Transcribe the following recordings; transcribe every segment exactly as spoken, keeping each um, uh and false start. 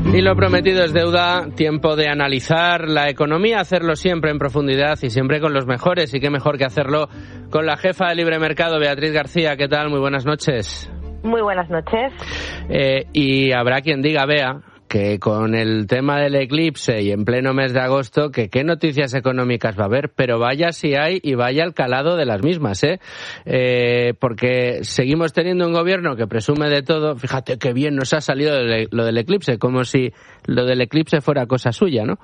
Y lo prometido es deuda, tiempo de analizar la economía, hacerlo siempre en profundidad y siempre con los mejores. Y qué mejor que hacerlo con la jefa de Libre Mercado, Beatriz García. ¿Qué tal? Muy buenas noches. Muy buenas noches. Eh, y habrá quien diga, Bea, que con el tema del eclipse y en pleno mes de agosto, que qué noticias económicas va a haber, pero vaya si hay y vaya el calado de las mismas, ¿eh? eh porque seguimos teniendo un gobierno que presume de todo. Fíjate qué bien nos ha salido lo del eclipse, como si lo del eclipse fuera cosa suya, ¿no?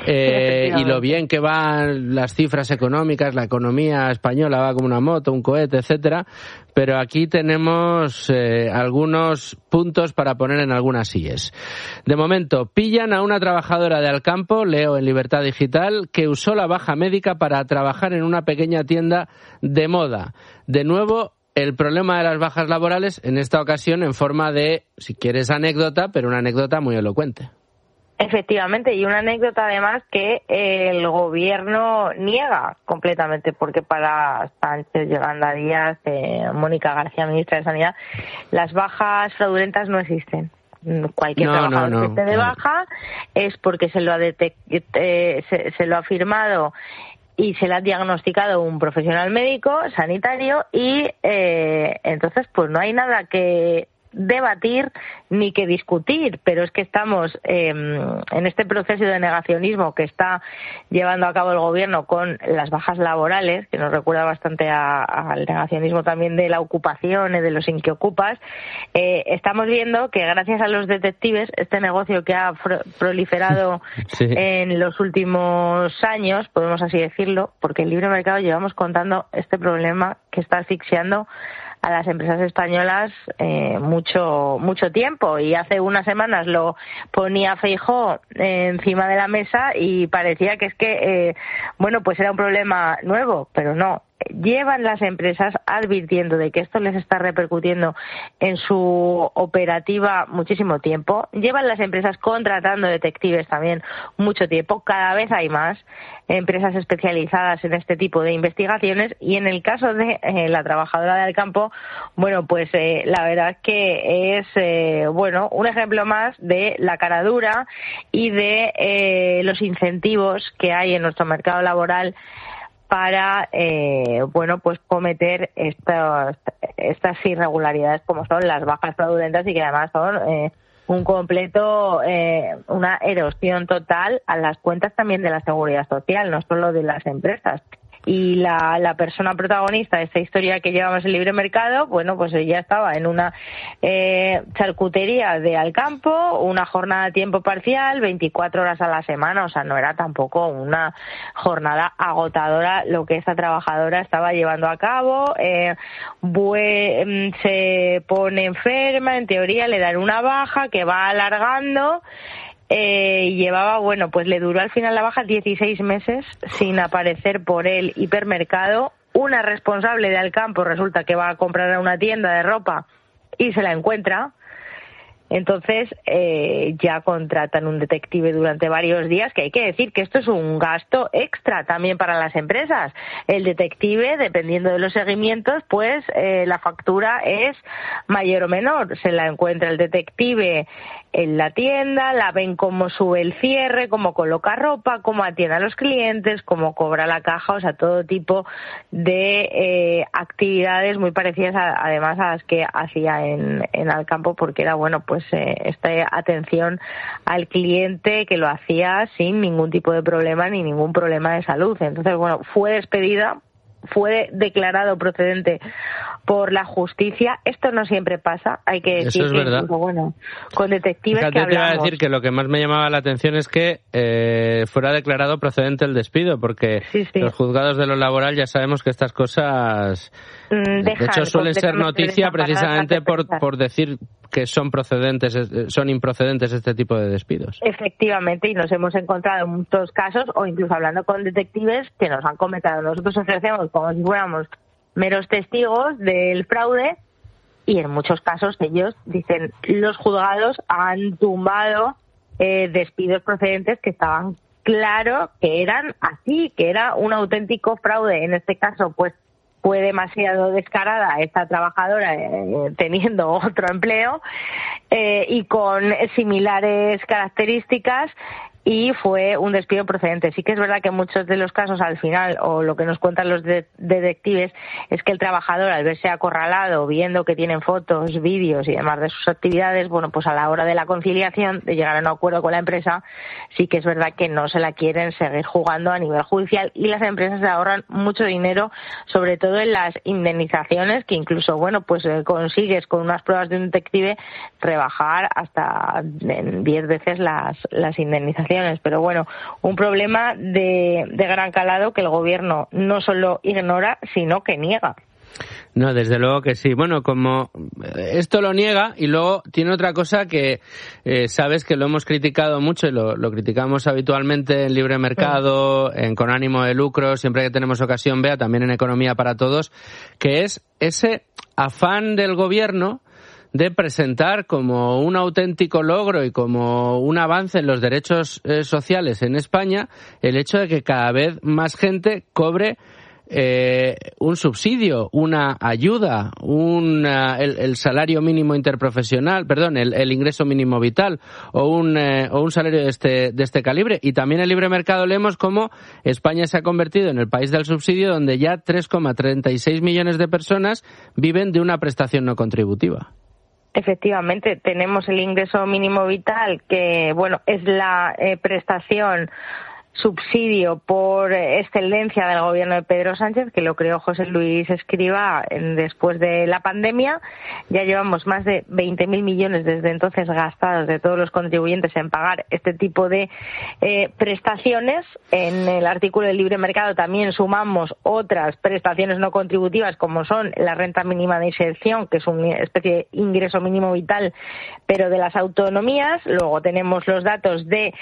Eh, y lo bien que van las cifras económicas, la economía española va como una moto, un cohete, etcétera. Pero aquí tenemos eh, algunos puntos para poner en algunas sillas. De momento, pillan a una trabajadora de Alcampo, leo en Libertad Digital, que usó la baja médica para trabajar en una pequeña tienda de moda. De nuevo, el problema de las bajas laborales, en esta ocasión en forma de, si quieres, anécdota, pero una anécdota muy elocuente. Efectivamente, y una anécdota además que el gobierno niega completamente, porque para Sánchez, Yolanda Díaz, eh, Mónica García, ministra de Sanidad, las bajas fraudulentas no existen. Cualquier no, trabajador no, no, que esté de baja es porque se lo ha detect- eh, se, se lo ha firmado y se le ha diagnosticado un profesional médico, sanitario, y eh, entonces pues no hay nada que debatir ni que discutir, pero es que estamos eh, en este proceso de negacionismo que está llevando a cabo el gobierno con las bajas laborales, que nos recuerda bastante a, al negacionismo también de la ocupación y de los inquiocupas. Eh, estamos viendo que gracias a los detectives, este negocio que ha pro- proliferado sí. en los últimos años, podemos así decirlo, porque en Libre Mercado llevamos contando este problema que está asfixiando a las empresas españolas eh, mucho mucho tiempo, y hace unas semanas lo ponía Feijóo eh, encima de la mesa y parecía que es que eh, bueno, pues era un problema nuevo, pero no. Llevan las empresas advirtiendo de que esto les está repercutiendo en su operativa muchísimo tiempo. Llevan las empresas contratando detectives también mucho tiempo. Cada vez hay más empresas especializadas en este tipo de investigaciones, y en el caso de eh, la trabajadora del campo, bueno, pues eh, la verdad es que es eh, bueno, un ejemplo más de la cara dura y de eh, los incentivos que hay en nuestro mercado laboral para, eh, bueno, pues cometer estas, estas irregularidades como son las bajas fraudulentas, y que además son eh, un completo, eh, una erosión total a las cuentas también de la seguridad social, no solo de las empresas. Y la, la persona protagonista de esta historia que llevamos en Libre Mercado, bueno, pues ella estaba en una eh, charcutería de Alcampo, una jornada a tiempo parcial, veinticuatro horas a la semana, o sea, no era tampoco una jornada agotadora lo que esta trabajadora estaba llevando a cabo. Eh, bue- se pone enferma, en teoría le dan una baja que va alargando. Eh, llevaba, bueno, pues le duró al final la baja dieciséis meses sin aparecer por el hipermercado. Una responsable de Alcampo resulta que va a comprar a una tienda de ropa y se la encuentra. Entonces eh, ya contratan un detective durante varios días, que hay que decir que esto es un gasto extra también para las empresas. El detective, dependiendo de los seguimientos, pues eh, la factura es mayor o menor. Se la encuentra el detective en la tienda, la ven cómo sube el cierre, cómo coloca ropa, cómo atiende a los clientes, cómo cobra la caja, o sea, todo tipo de eh, actividades muy parecidas a, además a las que hacía en, en Alcampo, porque era, bueno, pues eh, esta atención al cliente que lo hacía sin ningún tipo de problema ni ningún problema de salud. Entonces, bueno, fue despedida, fue declarado procedente por la justicia. Esto no siempre pasa, hay que decir. Eso es que verdad. Incluso, bueno, con detectives Fíjate, que hablamos. te iba a decir que lo que más me llamaba la atención es que eh, fuera declarado procedente el despido, porque sí, sí. los juzgados de lo laboral ya sabemos que estas cosas, mm, de hecho, suelen ser noticia precisamente por, por decir que son procedentes, son improcedentes este tipo de despidos. Efectivamente, y nos hemos encontrado en muchos casos, o incluso hablando con detectives que nos han comentado. Nosotros ofrecemos como si fuéramos meros testigos del fraude, y en muchos casos ellos dicen los juzgados han tumbado eh, despidos procedentes que estaban claro que eran así, que era un auténtico fraude. En este caso, pues fue demasiado descarada esta trabajadora eh, teniendo otro empleo eh, y con similares características, y fue un despido procedente. Sí que es verdad que en muchos de los casos al final, o lo que nos cuentan los de- detectives, es que el trabajador, al verse acorralado, viendo que tienen fotos, vídeos y demás de sus actividades, bueno, pues a la hora de la conciliación, de llegar a un acuerdo con la empresa, sí que es verdad que no se la quieren seguir jugando a nivel judicial, y las empresas se ahorran mucho dinero, sobre todo en las indemnizaciones, que incluso, bueno, pues eh, consigues con unas pruebas de un detective rebajar hasta en diez veces las, las indemnizaciones. Pero bueno, un problema de, de gran calado que el gobierno no solo ignora, sino que niega. No, desde luego que sí. Bueno, como esto lo niega, y luego tiene otra cosa que eh, sabes que lo hemos criticado mucho, y lo, lo criticamos habitualmente en Libre Mercado, sí. en Con Ánimo de Lucro, siempre que tenemos ocasión, Bea, también en Economía para Todos, que es ese afán del gobierno de presentar como un auténtico logro y como un avance en los derechos eh, sociales en España el hecho de que cada vez más gente cobre eh, un subsidio, una ayuda, una, el, el salario mínimo interprofesional, perdón, el, el ingreso mínimo vital o un, eh, o un salario de este, de este calibre. Y también en Libre Mercado leemos cómo España se ha convertido en el país del subsidio, donde ya tres coma treinta y seis millones de personas viven de una prestación no contributiva. Efectivamente, tenemos el ingreso mínimo vital, que bueno, es la eh, prestación subsidio por excelencia del gobierno de Pedro Sánchez, que lo creó José Luis Escrivá después de la pandemia. Ya llevamos más de veinte mil millones desde entonces gastados de todos los contribuyentes en pagar este tipo de eh, prestaciones. En el artículo del Libre Mercado también sumamos otras prestaciones no contributivas, como son la renta mínima de inserción, que es una especie de ingreso mínimo vital, pero de las autonomías. Luego tenemos los datos de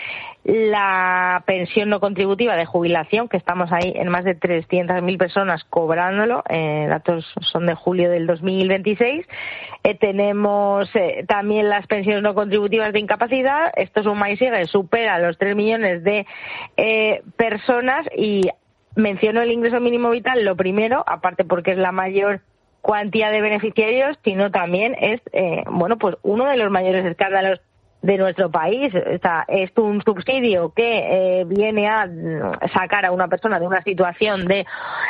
la pensión no contributiva de jubilación, que estamos ahí en más de trescientas mil personas cobrándolo. Eh, datos son de julio del dos mil veintiséis. Eh, tenemos eh, también las pensiones no contributivas de incapacidad. Esto suma y sigue, supera los tres millones de eh, personas. Y menciono el ingreso mínimo vital, lo primero, aparte porque es la mayor cuantía de beneficiarios, sino también es eh, bueno, pues uno de los mayores escándalos de nuestro país. O sea, es un subsidio que eh, viene a sacar a una persona de una situación de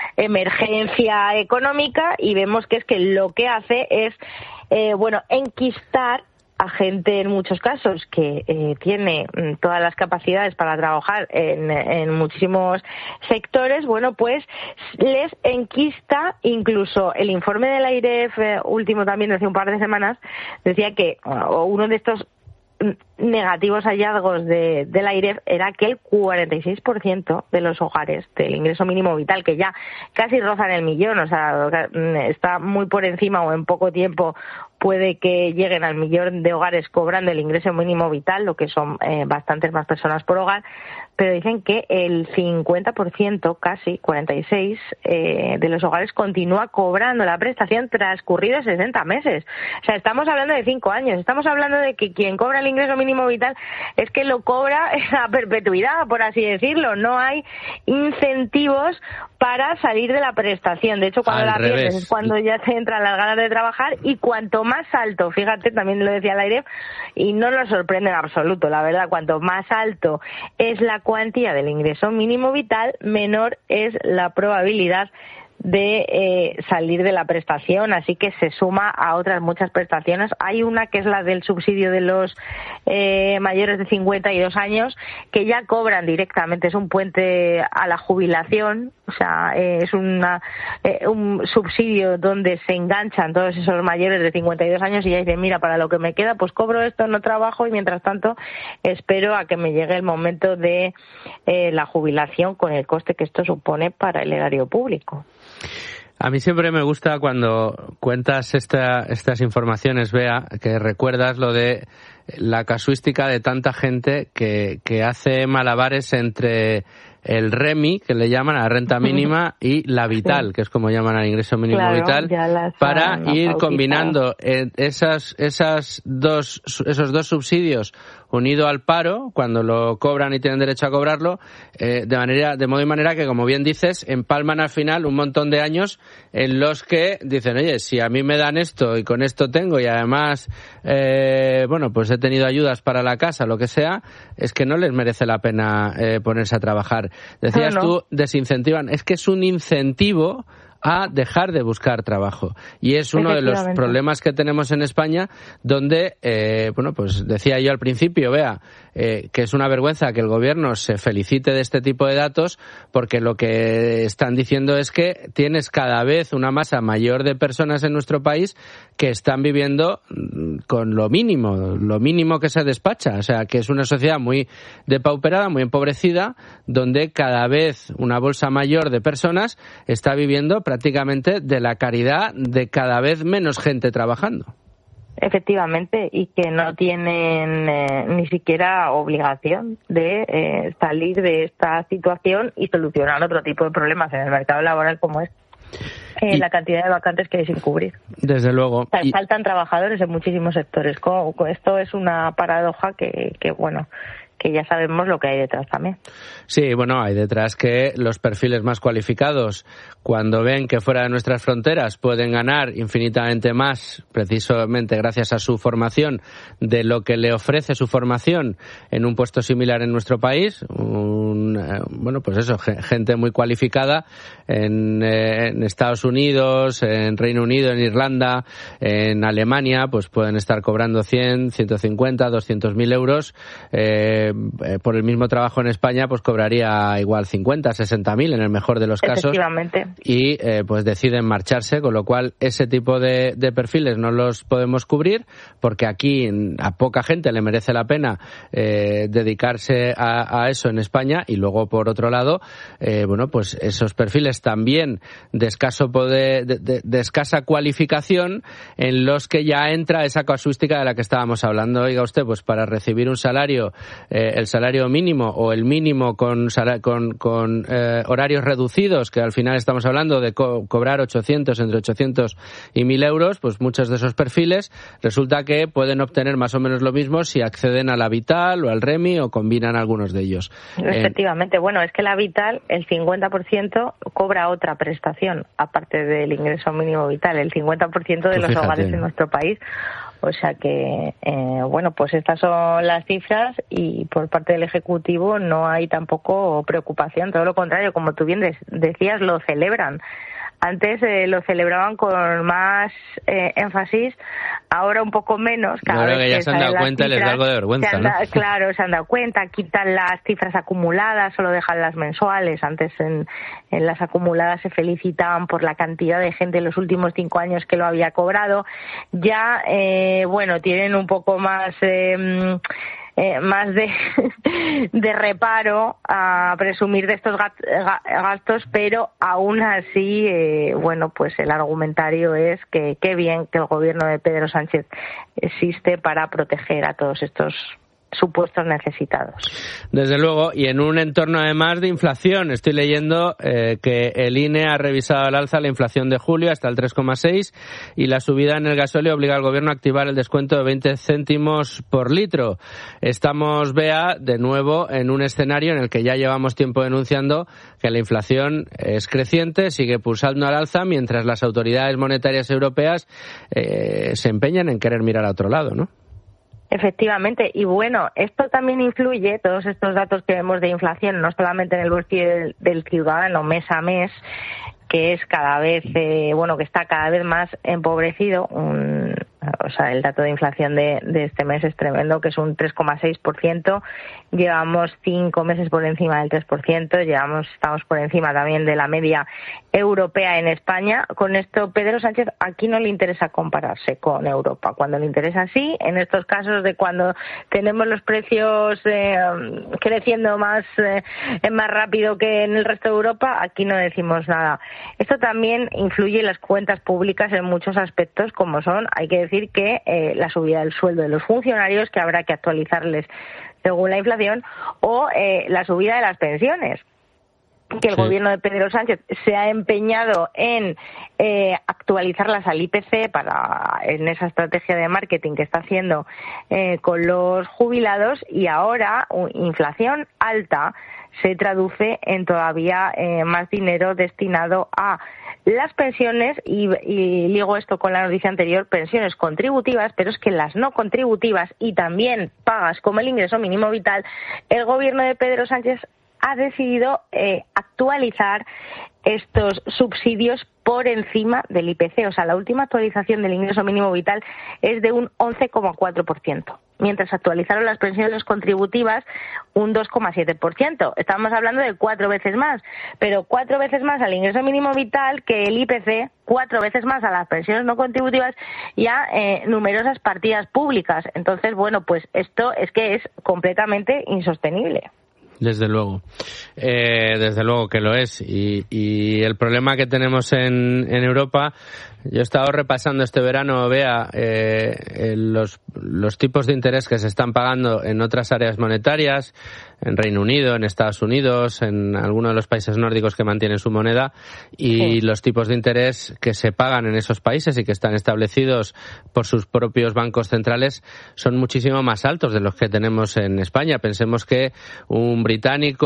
emergencia económica, y vemos que es que lo que hace es eh, bueno, enquistar a gente, en muchos casos, que eh, tiene todas las capacidades para trabajar en, en muchísimos sectores. Bueno, pues les enquista. Incluso el informe de la AIREF eh, último, también de hace un par de semanas, decía que uh, uno de estos negativos hallazgos de, de la AIREF era que el cuarenta y seis por ciento de los hogares del ingreso mínimo vital, que ya casi rozan el millón, o sea, está muy por encima, o en poco tiempo puede que lleguen al millón de hogares cobrando el ingreso mínimo vital, lo que son eh, bastantes más personas por hogar, pero dicen que el cincuenta por ciento, casi cuarenta y seis por ciento, eh, de los hogares continúa cobrando la prestación transcurridos sesenta meses. O sea, estamos hablando de cinco años, estamos hablando de que quien cobra el ingreso mínimo vital es que lo cobra a perpetuidad, por así decirlo. No hay incentivos para salir de la prestación. De hecho, cuando la pierdes es cuando ya te entran las ganas de trabajar, y cuanto más alto, fíjate, también lo decía la AIREF, y no nos sorprende en absoluto, la verdad, cuanto más alto es la cuantía del ingreso mínimo vital, menor es la probabilidad de eh, salir de la prestación, así que se suma a otras muchas prestaciones. Hay una que es la del subsidio de los eh, mayores de cincuenta y dos años, que ya cobran directamente, es un puente a la jubilación, o sea, eh, es una eh, un subsidio donde se enganchan todos esos mayores de cincuenta y dos años y ya dicen, mira, para lo que me queda, pues cobro esto, no trabajo, y mientras tanto espero a que me llegue el momento de eh, la jubilación, con el coste que esto supone para el erario público. A mí siempre me gusta cuando cuentas esta, estas informaciones, Bea, que recuerdas lo de la casuística de tanta gente que, que hace malabares entre el REMI, que le llaman a la renta mínima, y la Vital, sí. que es como llaman al ingreso mínimo claro, vital, para ir combinando esas, esas dos, esos dos subsidios unido al paro, cuando lo cobran y tienen derecho a cobrarlo, eh, de manera, de modo y manera que, como bien dices, empalman al final un montón de años en los que dicen, oye, si a mí me dan esto y con esto tengo y además, eh, bueno, pues he tenido ayudas para la casa, lo que sea, es que no les merece la pena eh, ponerse a trabajar. Decías no, no. tú, desincentivan. Es que es un incentivo a dejar de buscar trabajo. Y es uno de los problemas que tenemos en España, donde, eh, bueno, pues decía yo al principio, vea, eh, que es una vergüenza que el gobierno se felicite de este tipo de datos, porque lo que están diciendo es que tienes cada vez una masa mayor de personas en nuestro país que están viviendo con lo mínimo, lo mínimo que se despacha. O sea, que es una sociedad muy depauperada, muy empobrecida, donde cada vez una bolsa mayor de personas está viviendo prácticamente de la caridad de cada vez menos gente trabajando. Efectivamente, y que no tienen eh, ni siquiera obligación de eh, salir de esta situación y solucionar otro tipo de problemas en el mercado laboral como es eh, la cantidad de vacantes que hay sin cubrir. Desde luego. O sea, y... faltan trabajadores en muchísimos sectores. Esto es una paradoja que, que bueno... que ya sabemos lo que hay detrás también. Sí, bueno, hay detrás que los perfiles más cualificados, cuando ven que fuera de nuestras fronteras pueden ganar infinitamente más, precisamente gracias a su formación, de lo que le ofrece su formación en un puesto similar en nuestro país, un, eh, bueno, pues eso, gente muy cualificada en, eh, en Estados Unidos, en Reino Unido, en Irlanda, en Alemania, pues pueden estar cobrando cien, ciento cincuenta, doscientos mil euros, eh, Eh, por el mismo trabajo en España pues cobraría igual cincuenta, sesenta mil en el mejor de los casos y eh, pues deciden marcharse, con lo cual ese tipo de, de perfiles no los podemos cubrir porque aquí a poca gente le merece la pena eh, dedicarse a, a eso en España. Y luego por otro lado eh, bueno pues esos perfiles también de escaso poder, de, de, de escasa cualificación, en los que ya entra esa casuística de la que estábamos hablando. Oiga usted, pues para recibir un salario eh, el salario mínimo o el mínimo con, con, con eh, horarios reducidos, que al final estamos hablando de co- cobrar ochocientos, entre ochocientos y mil euros, pues muchos de esos perfiles resulta que pueden obtener más o menos lo mismo si acceden a la Vital o al REMI o combinan algunos de ellos. Efectivamente, eh, bueno, es que la Vital, el cincuenta por ciento cobra otra prestación, aparte del ingreso mínimo vital, el cincuenta por ciento de los fíjate. hogares en nuestro país. O sea que, eh, bueno, pues estas son las cifras y por parte del Ejecutivo no hay tampoco preocupación, todo lo contrario, como tú bien decías, lo celebran. Antes eh, lo celebraban con más eh, énfasis, ahora un poco menos. Cada Yo creo vez que ya que se han dado cuenta y les da algo de vergüenza, ¿no? Da, ¿no? Claro, se han dado cuenta, quitan las cifras acumuladas, solo dejan las mensuales. Antes en, en las acumuladas se felicitaban por la cantidad de gente en los últimos cinco años que lo había cobrado. Ya, eh, bueno, tienen un poco más... Eh, Eh, más de, de reparo a presumir de estos gastos, pero aún así, eh, bueno, pues el argumentario es que qué bien que el gobierno de Pedro Sánchez existe para proteger a todos estos supuestos necesitados. Desde luego, y en un entorno además de inflación. Estoy leyendo eh, que el I N E ha revisado al alza la inflación de julio hasta el tres coma seis y la subida en el gasóleo obliga al gobierno a activar el descuento de veinte céntimos por litro. Estamos, Bea, de nuevo en un escenario en el que ya llevamos tiempo denunciando que la inflación es creciente, sigue pulsando al alza, mientras las autoridades monetarias europeas eh, se empeñan en querer mirar a otro lado, ¿no? Efectivamente, y bueno, esto también influye, todos estos datos que vemos de inflación, no solamente en el bolsillo del, del ciudadano mes a mes, que es cada vez, eh, bueno, que está cada vez más empobrecido. Un, o sea, el dato de inflación de, de este mes es tremendo, que es un tres coma seis por ciento. Llevamos cinco meses por encima del tres por ciento, llevamos, estamos por encima también de la media europea en España. Con esto, Pedro Sánchez aquí no le interesa compararse con Europa. Cuando le interesa, sí, en estos casos de cuando tenemos los precios eh, creciendo más, eh, más rápido que en el resto de Europa, aquí no decimos nada. Esto también influye en las cuentas públicas en muchos aspectos, como son, hay que decir que eh, la subida del sueldo de los funcionarios, que habrá que actualizarles según la inflación, o eh, la subida de las pensiones. que el sí. gobierno de Pedro Sánchez se ha empeñado en eh, actualizarlas al I P C para en esa estrategia de marketing que está haciendo eh, con los jubilados, y ahora uh, inflación alta se traduce en todavía eh, más dinero destinado a las pensiones, y, y ligo esto con la noticia anterior, pensiones contributivas, pero es que las no contributivas y también pagas como el ingreso mínimo vital, el gobierno de Pedro Sánchez ha decidido eh, actualizar estos subsidios por encima del I P C. O sea, la última actualización del ingreso mínimo vital es de un once coma cuatro por ciento, mientras actualizaron las pensiones contributivas un dos coma siete por ciento. Estamos hablando de cuatro veces más, pero cuatro veces más al ingreso mínimo vital que el I P C, cuatro veces más a las pensiones no contributivas y a eh, numerosas partidas públicas. Entonces, bueno, pues esto es que es completamente insostenible. Desde luego, eh, desde luego que lo es. Y, y el problema que tenemos en, en Europa, yo he estado repasando este verano, Bea, eh, los, los tipos de interés que se están pagando en otras áreas monetarias, en Reino Unido, en Estados Unidos, en algunos de los países nórdicos que mantienen su moneda, y sí. los tipos de interés que se pagan en esos países y que están establecidos por sus propios bancos centrales son muchísimo más altos de los que tenemos en España. Pensemos que un británico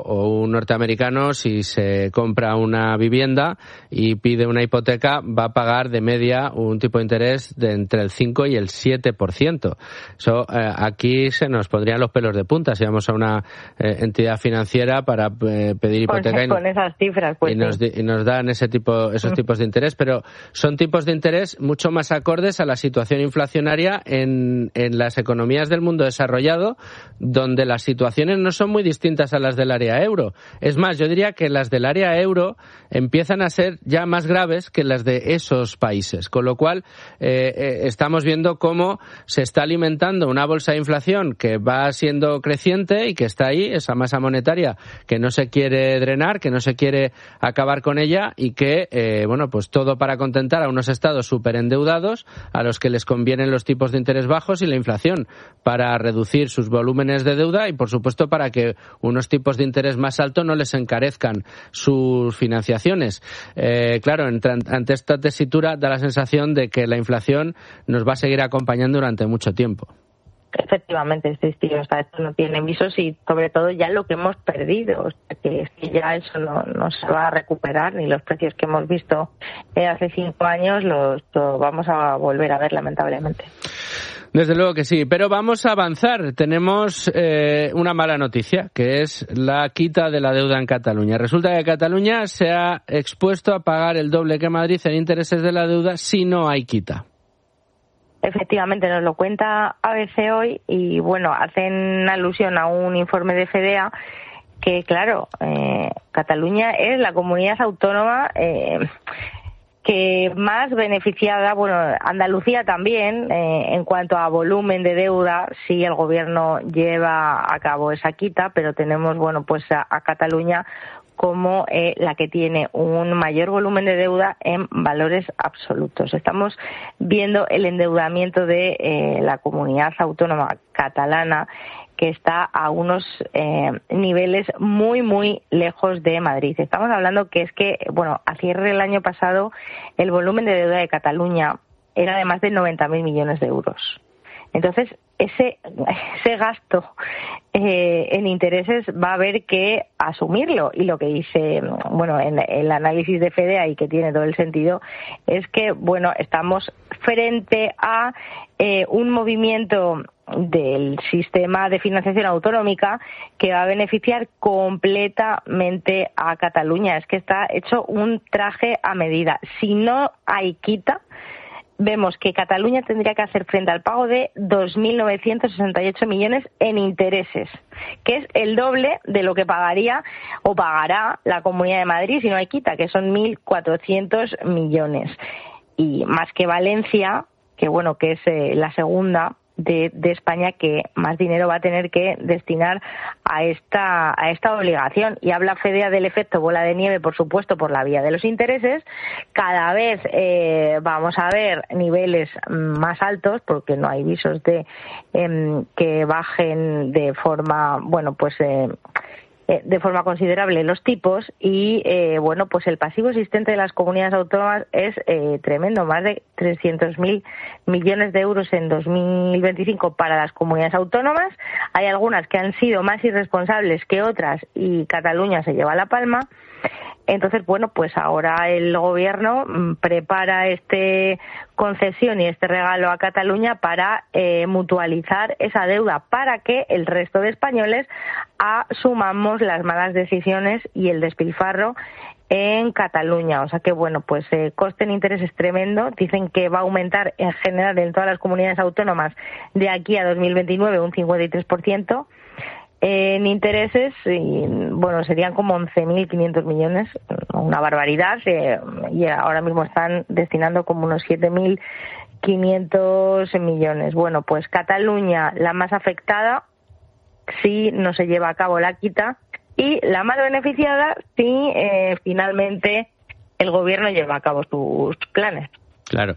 o un norteamericano, si se compra una vivienda y pide una hipoteca, va a pagar de media un tipo de interés de entre el cinco y el siete por ciento. Eso, eh, aquí se nos pondrían los pelos de punta si vamos a una eh, entidad financiera para eh, pedir hipoteca con, y, con esas cifras, pues y, nos, sí. y nos dan ese tipo, esos mm. tipos de interés, pero son tipos de interés mucho más acordes a la situación inflacionaria en, en las economías del mundo desarrollado, donde las situaciones no son muy distintas a las del área euro. Es más, yo diría que las del área euro empiezan a ser ya más graves que las de esos países, con lo cual eh, eh, estamos viendo cómo se está alimentando una bolsa de inflación que va siendo creciente y que está ahí, esa masa monetaria que no se quiere drenar, que no se quiere acabar con ella, y que, eh, bueno, pues todo para contentar a unos estados súper endeudados a los que les convienen los tipos de interés bajos y la inflación para reducir sus volúmenes de deuda y, por supuesto, para que unos tipos de interés más altos no les encarezcan sus financiaciones. Eh, claro, ante esta tesitura da la sensación de que la inflación nos va a seguir acompañando durante mucho tiempo. Efectivamente, sí, sí, o sea, esto no tiene visos, y sobre todo ya lo que hemos perdido, o sea, que, que ya eso no, no se va a recuperar, ni los precios que hemos visto eh, hace cinco años los, los vamos a volver a ver, lamentablemente. Desde luego que sí, pero vamos a avanzar. Tenemos eh, una mala noticia, que es la quita de la deuda en Cataluña. Resulta que Cataluña se ha expuesto a pagar el doble que Madrid en intereses de la deuda si no hay quita. Efectivamente, nos lo cuenta A B C hoy, y bueno, hacen alusión a un informe de FEDEA que, claro, eh, Cataluña es la comunidad autónoma eh, que más beneficiada, bueno, Andalucía también, eh, en cuanto a volumen de deuda, sí el gobierno lleva a cabo esa quita, pero tenemos, bueno, pues a, a Cataluña como eh, la que tiene un mayor volumen de deuda en valores absolutos. Estamos viendo el endeudamiento de eh, la comunidad autónoma catalana, que está a unos eh, niveles muy, muy lejos de Madrid. Estamos hablando que es que, bueno, a cierre del año pasado, el volumen de deuda de Cataluña era de más de noventa mil millones de euros. Entonces, ese, ese gasto eh, en intereses va a haber que asumirlo, y lo que dice, bueno, en el análisis de FEDEA, y que tiene todo el sentido, es que, bueno, estamos frente a eh, un movimiento del sistema de financiación autonómica que va a beneficiar completamente a Cataluña. Es que está hecho un traje a medida. Si no hay quita, vemos que Cataluña tendría que hacer frente al pago de dos mil novecientos sesenta y ocho millones en intereses, que es el doble de lo que pagaría o pagará la Comunidad de Madrid si no hay quita, que son mil cuatrocientos millones. Y más que Valencia, que bueno, que es eh, la segunda de, de España que más dinero va a tener que destinar a esta a esta obligación. Y habla FEDEA del efecto bola de nieve, por supuesto, por la vía de los intereses. Cada vez eh, vamos a ver niveles más altos, porque no hay visos de eh, que bajen de forma, bueno, pues eh, eh, de forma considerable los tipos y, eh, bueno, pues el pasivo existente de las comunidades autónomas es eh, tremendo, más de trescientos mil millones de euros en dos mil veinticinco para las comunidades autónomas. Hay algunas que han sido más irresponsables que otras y Cataluña se lleva la palma. Entonces, bueno, pues ahora el gobierno prepara este concesión y este regalo a Cataluña para eh, mutualizar esa deuda para que el resto de españoles asumamos las malas decisiones y el despilfarro en Cataluña. O sea que, bueno, pues eh, coste en interés es tremendo. Dicen que va a aumentar en general en todas las comunidades autónomas de aquí a dos mil veintinueve un cincuenta y tres por ciento. En intereses, y, bueno, serían como once mil quinientos millones, una barbaridad, eh, y ahora mismo están destinando como unos siete mil quinientos millones. Bueno, pues Cataluña, la más afectada, si no se lleva a cabo la quita, y la más beneficiada si eh, finalmente el gobierno lleva a cabo sus planes. Claro.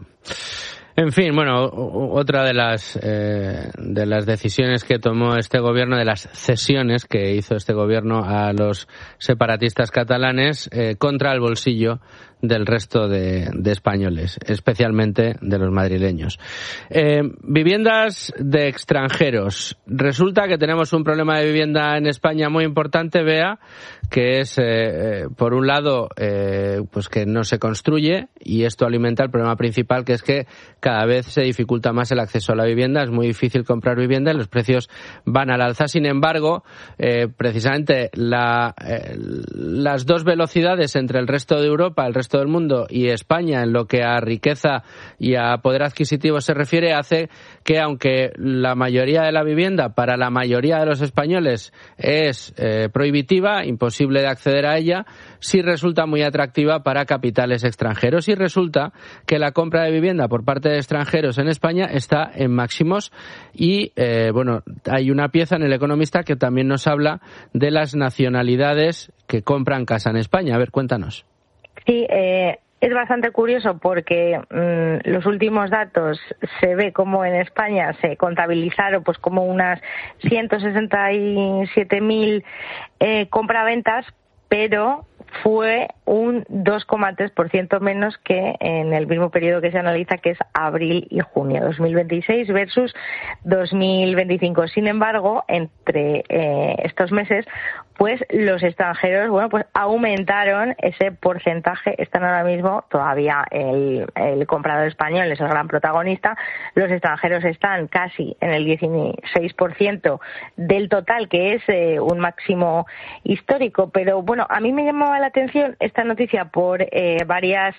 En fin, bueno, otra de las eh, de las decisiones que tomó este gobierno, de las cesiones que hizo este gobierno a los separatistas catalanes eh, contra el bolsillo del resto de, de españoles, especialmente de los madrileños. Eh, viviendas de extranjeros. Resulta que tenemos un problema de vivienda en España muy importante, Bea, que es, eh, por un lado, eh, pues que no se construye, y esto alimenta el problema principal, que es que cada vez se dificulta más el acceso a la vivienda, es muy difícil comprar vivienda y los precios van al alza. Sin embargo, eh, precisamente la, eh, las dos velocidades entre el resto de Europa, el resto del mundo y España, en lo que a riqueza y a poder adquisitivo se refiere, hace que, aunque la mayoría de la vivienda para la mayoría de los españoles es eh, prohibitiva, imposible de acceder a ella, sí resulta muy atractiva para capitales extranjeros, y resulta que la compra de vivienda por parte de extranjeros en España está en máximos. Y eh, bueno, hay una pieza en El Economista que también nos habla de las nacionalidades que compran casa en España. A ver, cuéntanos. Sí, eh, es bastante curioso porque mmm, los últimos datos se ve como en España se contabilizaron pues como unas ciento sesenta y siete mil eh, compraventas, pero fue un dos coma tres por ciento menos que en el mismo periodo que se analiza, que es abril y junio, dos mil veintiséis versus dos mil veinticinco. Sin embargo, entre eh, estos meses, pues los extranjeros, bueno, pues aumentaron ese porcentaje. Están ahora mismo todavía el, el comprador español es el gran protagonista. Los extranjeros están casi en el dieciséis por ciento del total, que es eh, un máximo histórico. Pero bueno, a mí me llamaba la atención esta noticia por eh, varias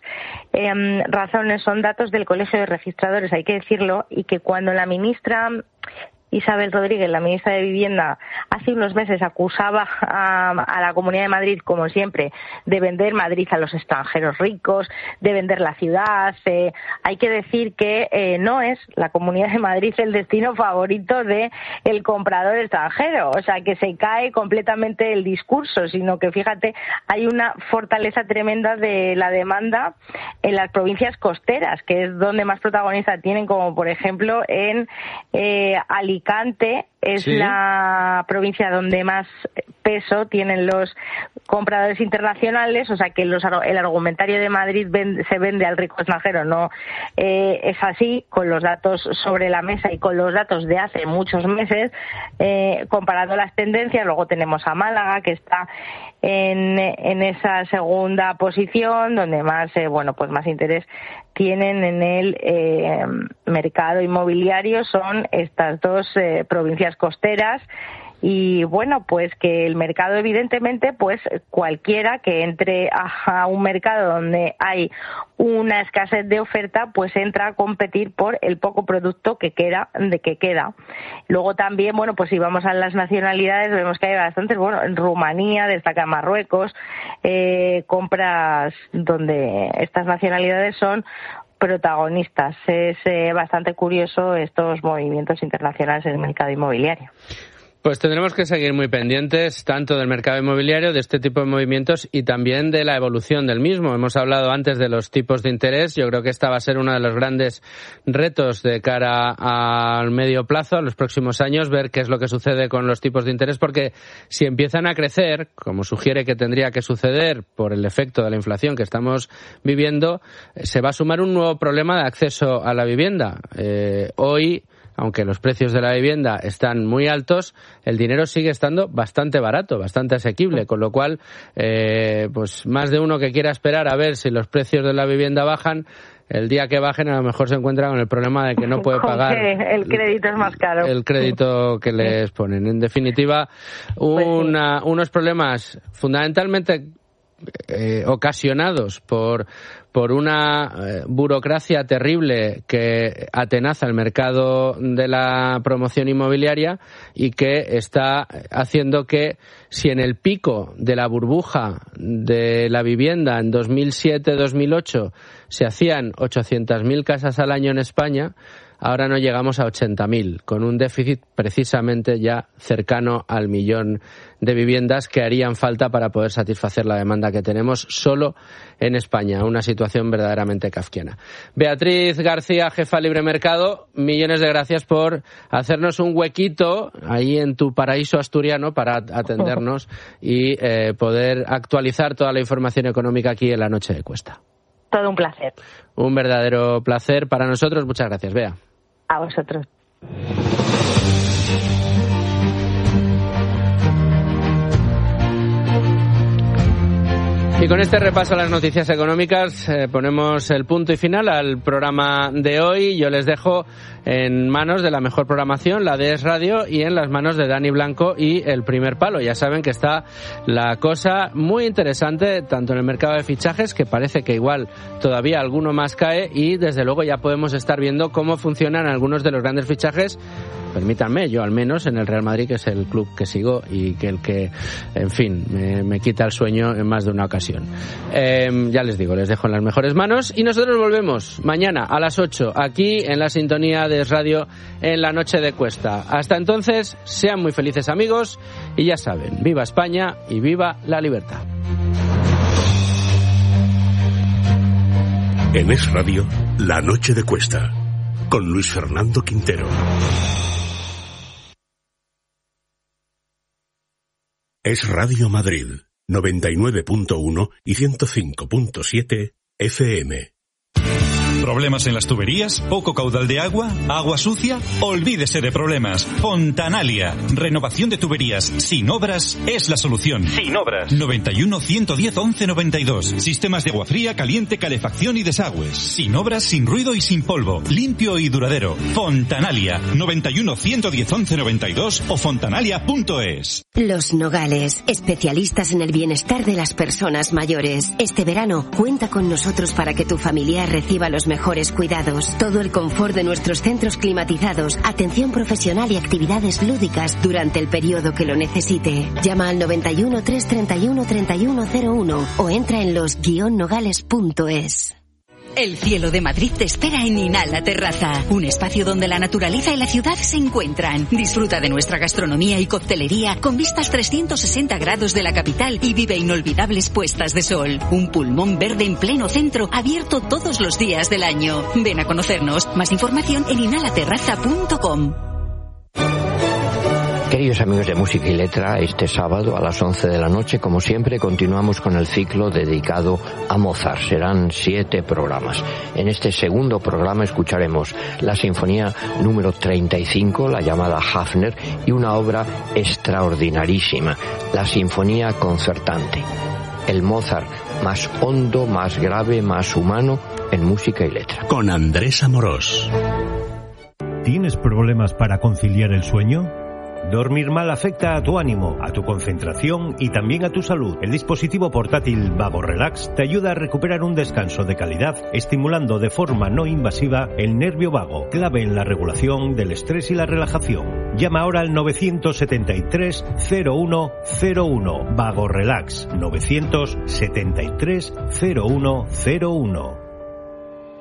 eh, razones. Son datos del Colegio de Registradores, hay que decirlo, y que cuando la ministra Isabel Rodríguez, la ministra de Vivienda, hace unos meses acusaba a, a la Comunidad de Madrid, como siempre, de vender Madrid a los extranjeros ricos, de vender la ciudad. Eh, hay que decir que eh, no es la Comunidad de Madrid el destino favorito de el comprador extranjero, o sea, que se cae completamente el discurso, sino que, fíjate, hay una fortaleza tremenda de la demanda en las provincias costeras, que es donde más protagonista tienen, como por ejemplo en eh, Alicante. Alicante es ¿Sí? la provincia donde más peso tienen los compradores internacionales, o sea que los, el argumentario de Madrid vende, se vende al rico extranjero, no eh, es así, con los datos sobre la mesa y con los datos de hace muchos meses, eh, comparando las tendencias. Luego tenemos a Málaga, que está en, en esa segunda posición, donde más, eh, bueno, pues más interés tienen en el eh, mercado inmobiliario, son estas dos eh, provincias costeras. Y bueno, pues que el mercado, evidentemente, pues cualquiera que entre a un mercado donde hay una escasez de oferta, pues entra a competir por el poco producto que queda, de que queda. Luego también, bueno, pues si vamos a las nacionalidades, vemos que hay bastantes. Bueno, en Rumanía, destaca Marruecos, eh, compras donde estas nacionalidades son protagonistas. Es eh, bastante curioso estos movimientos internacionales en el mercado inmobiliario. Pues tendremos que seguir muy pendientes tanto del mercado inmobiliario, de este tipo de movimientos y también de la evolución del mismo. Hemos hablado antes de los tipos de interés. Yo creo que esta va a ser uno de los grandes retos de cara al medio plazo, a los próximos años, ver qué es lo que sucede con los tipos de interés, porque si empiezan a crecer, como sugiere que tendría que suceder por el efecto de la inflación que estamos viviendo, se va a sumar un nuevo problema de acceso a la vivienda. Eh, hoy, aunque los precios de la vivienda están muy altos, el dinero sigue estando bastante barato, bastante asequible, con lo cual, eh, pues más de uno que quiera esperar a ver si los precios de la vivienda bajan, el día que bajen a lo mejor se encuentra con el problema de que no puede pagar. El crédito es más caro. El crédito que les ponen. En definitiva, una, pues sí. unos problemas fundamentalmente eh, ocasionados por por una eh, burocracia terrible que atenaza el mercado de la promoción inmobiliaria y que está haciendo que, si en el pico de la burbuja de la vivienda en dos mil siete dos mil ocho se hacían ochocientas mil casas al año en España, ahora no llegamos a ochenta mil, con un déficit precisamente ya cercano al millón de viviendas que harían falta para poder satisfacer la demanda que tenemos solo en España. Una situación verdaderamente kafkiana. Beatriz García, jefa Libre Mercado, millones de gracias por hacernos un huequito ahí en tu paraíso asturiano para atendernos y eh, poder actualizar toda la información económica aquí en la Noche de Cuesta. Todo un placer. Un verdadero placer para nosotros. Muchas gracias, Bea. A vosotros. Y con este repaso a las noticias económicas eh, ponemos el punto y final al programa de hoy. Yo les dejo en manos de la mejor programación, la de Es Radio, y en las manos de Dani Blanco y El Primer Palo. Ya saben que está la cosa muy interesante, tanto en el mercado de fichajes, que parece que igual todavía alguno más cae, y desde luego ya podemos estar viendo cómo funcionan algunos de los grandes fichajes. Permítanme, yo al menos en el Real Madrid, que es el club que sigo y que el que, en fin, me, me quita el sueño en más de una ocasión. Eh, ya les digo, les dejo en las mejores manos y nosotros volvemos mañana a las ocho aquí en la sintonía de Es Radio en la Noche de Cuesta. Hasta entonces, sean muy felices, amigos, y ya saben, viva España y viva la libertad. En Es Radio, la Noche de Cuesta, con Luis Fernando Quintero. Es Radio Madrid, noventa y nueve punto uno y ciento cinco punto siete F M. ¿Problemas en las tuberías? ¿Poco caudal de agua? ¿Agua sucia? Olvídese de problemas. Fontanalia. Renovación de tuberías sin obras es la solución. Sin obras. noventa y uno, ciento diez, once noventa y dos. Sistemas de agua fría, caliente, calefacción y desagües. Sin obras, sin ruido y sin polvo. Limpio y duradero. Fontanalia. noventa y uno, ciento diez, once noventa y dos o fontanalia punto es. Los Nogales, especialistas en el bienestar de las personas mayores. Este verano, cuenta con nosotros para que tu familiar reciba los mejores cuidados, todo el confort de nuestros centros climatizados, atención profesional y actividades lúdicas durante el periodo que lo necesite. Llama al noventa y uno, trescientos treinta y uno, treinta y uno cero uno o entra en los guion nogales punto es. El cielo de Madrid te espera en Inhala Terraza, un espacio donde la naturaleza y la ciudad se encuentran. Disfruta de nuestra gastronomía y coctelería con vistas trescientos sesenta grados de la capital y vive inolvidables puestas de sol. Un pulmón verde en pleno centro, abierto todos los días del año. Ven a conocernos. Más información en inhala terraza punto com. Queridos amigos de Música y Letra, este sábado a las once de la noche, como siempre, continuamos con el ciclo dedicado a Mozart. Serán siete programas. En este segundo programa escucharemos la Sinfonía número treinta y cinco, la llamada Hafner, y una obra extraordinarísima, la Sinfonía Concertante. El Mozart más hondo, más grave, más humano en Música y Letra. Con Andrés Amorós. ¿Tienes problemas para conciliar el sueño? Dormir mal afecta a tu ánimo, a tu concentración y también a tu salud. El dispositivo portátil Vago Relax te ayuda a recuperar un descanso de calidad, estimulando de forma no invasiva el nervio vago, clave en la regulación del estrés y la relajación. Llama ahora al novecientos setenta y tres, cero uno cero uno. Vago Relax, novecientos setenta y tres, cero uno cero uno.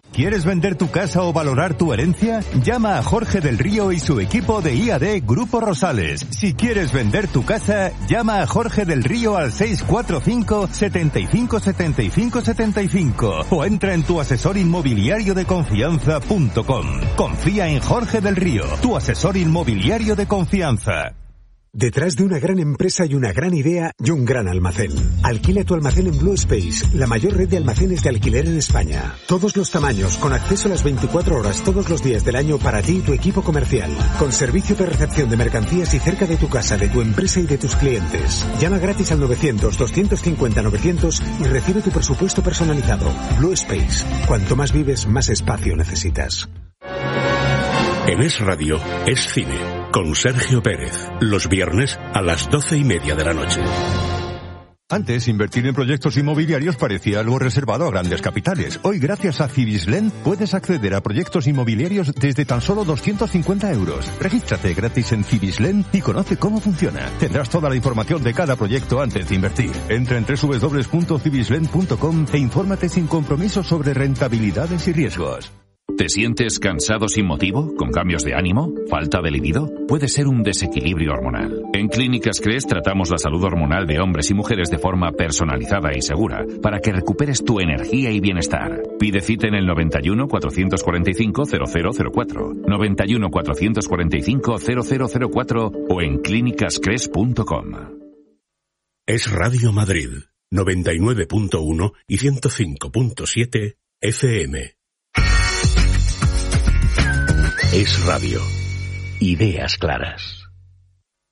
¿Quieres vender tu casa o valorar tu herencia? Llama a Jorge del Río y su equipo de I A D Grupo Rosales. Si quieres vender tu casa, llama a Jorge del Río al seis cuatro cinco, setenta y cinco, setenta y cinco, setenta y cinco o entra en tu asesor inmobiliario de confianza punto com. Confía en Jorge del Río, tu asesor inmobiliario de confianza. Detrás de una gran empresa hay una gran idea y un gran almacén. Alquila tu almacén en Blue Space, la mayor red de almacenes de alquiler en España. Todos los tamaños, con acceso a las veinticuatro horas todos los días del año para ti y tu equipo comercial. Con servicio de recepción de mercancías y cerca de tu casa, de tu empresa y de tus clientes. Llama gratis al novecientos, doscientos cincuenta, novecientos y recibe tu presupuesto personalizado. Blue Space. Cuanto más vives, más espacio necesitas. En Es Radio, Es Cine, con Sergio Pérez, los viernes a las doce y media de la noche. Antes, invertir en proyectos inmobiliarios parecía algo reservado a grandes capitales. Hoy, gracias a Cibislen, puedes acceder a proyectos inmobiliarios desde tan solo doscientos cincuenta euros. Regístrate gratis en Cibislen y conoce cómo funciona. Tendrás toda la información de cada proyecto antes de invertir. Entra en doble u doble u doble u punto cibislen punto com e infórmate sin compromiso sobre rentabilidades y riesgos. ¿Te sientes cansado sin motivo? ¿Con cambios de ánimo? ¿Falta de libido? Puede ser un desequilibrio hormonal. En Clínicas Cres tratamos la salud hormonal de hombres y mujeres de forma personalizada y segura para que recuperes tu energía y bienestar. Pide cita en el noventa y uno, cuatrocientos cuarenta y cinco, cero cero cero cuatro, noventa y uno, cuatrocientos cuarenta y cinco, cero cero cero cuatro o en clínicas cres punto com. Es Radio Madrid, noventa y nueve punto uno y ciento cinco punto siete F M. Es Radio. Ideas claras.